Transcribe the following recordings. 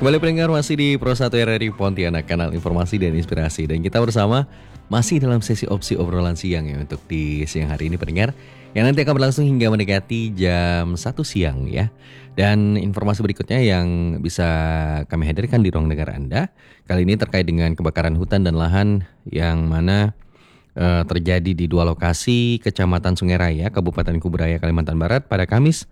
Kembali pendengar masih di Pro 1 RRI Pontianak, kanal informasi dan inspirasi. Dan kita bersama masih dalam sesi opsi obrolan siang ya untuk di siang hari ini pendengar. Yang nanti akan berlangsung hingga mendekati jam 1 siang ya. Dan informasi berikutnya yang bisa kami hadirkan di ruang dengar Anda. Kali ini terkait dengan kebakaran hutan dan lahan yang mana terjadi di dua lokasi Kecamatan Sungai Raya, Kabupaten Kuburaya, Kalimantan Barat pada Kamis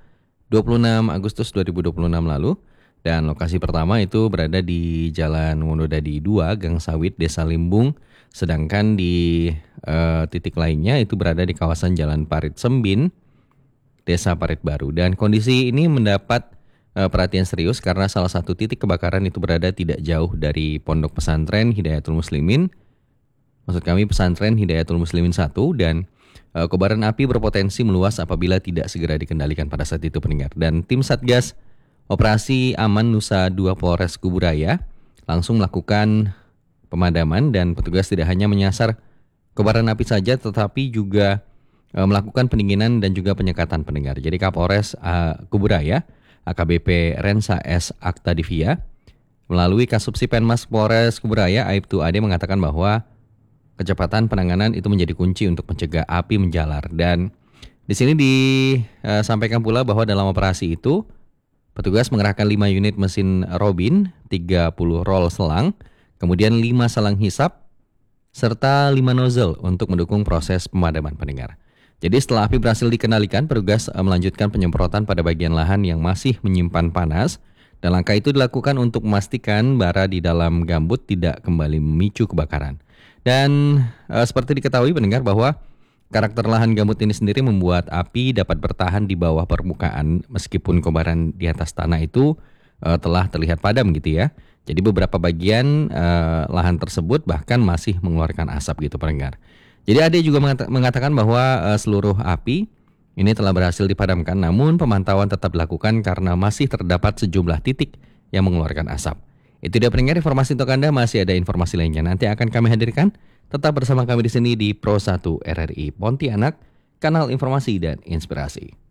26 Agustus 2026 lalu. Dan lokasi pertama itu berada di Jalan Wonodadi 2, Gang Sawit, Desa Limbung. Sedangkan di titik lainnya itu berada di kawasan Jalan Parit Sembin, Desa Parit Baru. Dan kondisi ini mendapat perhatian serius karena salah satu titik kebakaran itu berada tidak jauh dari Pondok Pesantren Hidayatul Muslimin. Maksud kami Pesantren Hidayatul Muslimin 1, dan kobaran api berpotensi meluas apabila tidak segera dikendalikan pada saat itu pendengar. Dan tim Satgas Operasi Aman Nusa 2 Polres Kuburaya langsung melakukan pemadaman, dan petugas tidak hanya menyasar kobaran api saja tetapi juga melakukan pendinginan dan juga penyekatan pendengar. Jadi Kapolres Kuburaya AKBP Rensa S. Aktadivia melalui Kasubsi Penmas Polres Kuburaya Aibtu Ade mengatakan bahwa kecepatan penanganan itu menjadi kunci untuk mencegah api menjalar. Dan di sini disampaikan pula bahwa dalam operasi itu petugas mengerahkan 5 unit mesin Robin, 30 roll selang, kemudian 5 salang hisap, serta 5 nozzle untuk mendukung proses pemadaman pendengar. Jadi setelah api berhasil dikendalikan, petugas melanjutkan penyemprotan pada bagian lahan yang masih menyimpan panas, dan langkah itu dilakukan untuk memastikan bara di dalam gambut tidak kembali memicu kebakaran. Dan seperti diketahui pendengar bahwa karakter lahan gambut ini sendiri membuat api dapat bertahan di bawah permukaan meskipun kobaran di atas tanah itu telah terlihat padam gitu ya. Jadi beberapa bagian lahan tersebut bahkan masih mengeluarkan asap gitu pendengar. Jadi Ade juga mengatakan bahwa seluruh api ini telah berhasil dipadamkan, namun pemantauan tetap dilakukan karena masih terdapat sejumlah titik yang mengeluarkan asap. Itu dia pendengar informasi untuk Anda, masih ada informasi lainnya nanti akan kami hadirkan. Tetap bersama kami di sini di Pro 1 RRI Pontianak, kanal informasi dan inspirasi.